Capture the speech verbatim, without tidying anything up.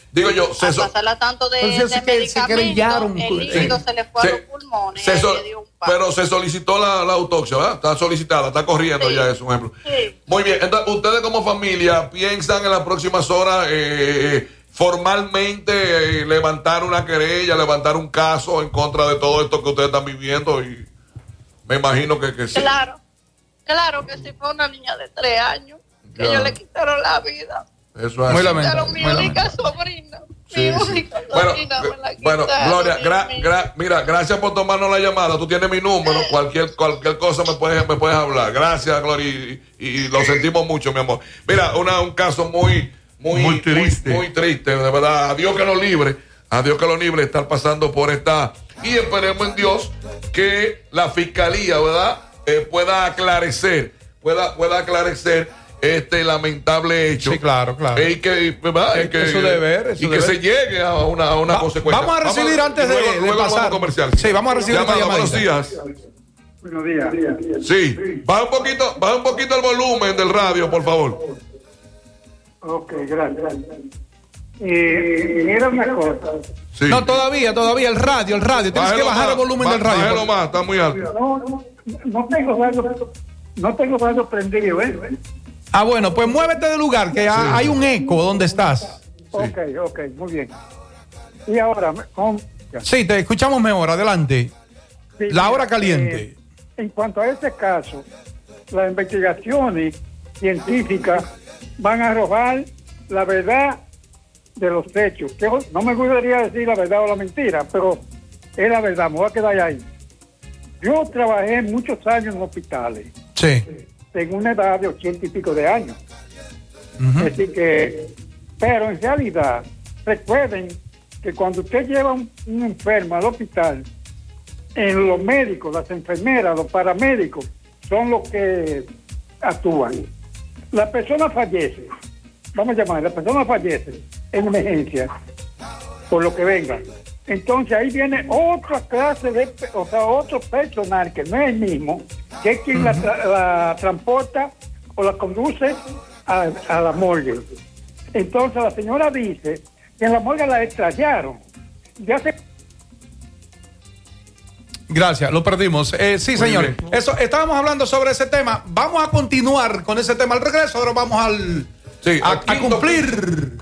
Digo yo, se Al so- pasarla tanto de, Entonces, de se que- se medicamentos, querellaron. el líquido Sí. se le fue Se- a los pulmones. se y so- le dio un paro. pero se solicitó la, la autopsia, ¿verdad? Está solicitada, está corriendo Sí. ya, es un ejemplo. Sí. Muy bien, entonces ustedes como familia piensan en las próximas horas eh, formalmente eh, levantar una querella, levantar un caso en contra de todo esto que ustedes están viviendo, y me imagino que, que sí. Claro, claro que si fue una niña de tres años, que Ya. ellos le quitaron la vida. Eso es Muy así. lamentable. Quitaron mi muy única lamentable. sobrina. Sí, mi sí. única Bueno, sobrina me la eh, bueno, quitaron, Gloria, gra- mi- gra- mira, gracias por tomarnos la llamada. Tú tienes mi número, cualquier cualquier cosa me puedes me puedes hablar. Gracias, Gloria, y, y- y lo sentimos mucho, mi amor. Mira, una, un caso muy muy Muy triste. muy, muy triste, de verdad. A Dios que lo libre, a Dios que lo libre estar pasando por esta, y esperemos en Dios que la fiscalía, ¿verdad? Eh, pueda aclarecer, pueda pueda aclarecer este lamentable hecho. Sí, claro, claro. Y que, ¿verdad? Es Y que, su deber, es su y que deber. se llegue a una, a una Va- consecuencia. vamos a recibir antes de- luego- de luego vamos pasar. a comercial. Sí, vamos a recibir esta Llamada, buenos llamadita. días. Buenos días. Sí, baja un poquito, baja un poquito el volumen del radio, por favor. Ok, gracias. Eh, mira una cosa. Sí. No, todavía, todavía el radio, el radio. Tienes que Bájelo bajar más, el volumen ba- del radio. Bájelo más, está muy alto. No, no, no tengo radio, no tengo radio prendido, ¿eh? Ah, bueno, pues muévete del lugar, que ha- hay un eco donde estás. Ok, ok, muy bien. Y ahora, con, Sí, te escuchamos mejor, adelante. sí, La hora eh, caliente. en cuanto a este caso, las investigaciones científicas van a arrojar la verdad de los hechos. Que no me gustaría decir la verdad o la mentira, pero es la verdad, me voy a quedar ahí. Yo trabajé muchos años en hospitales, Sí. en una edad de ochenta y pico de años. Ujú. Es decir que, pero en realidad, recuerden que cuando usted lleva un, un enfermo al hospital, en los médicos, las enfermeras, los paramédicos, son los que actúan. La persona fallece, vamos a llamar, la persona fallece en emergencia, por lo que venga. Entonces ahí viene otra clase de, pe- o sea, otro personal que no es el mismo, que es quien la, tra- la transporta o la conduce a, a la morgue. Entonces la señora dice que en la morgue la extrañaron. Ya se... Gracias, lo perdimos. Eh, sí, Muy señores. bien. Eso, estábamos hablando sobre ese tema. Vamos a continuar con ese tema al regreso. Ahora vamos al Sí, a, al a quinto- cumplir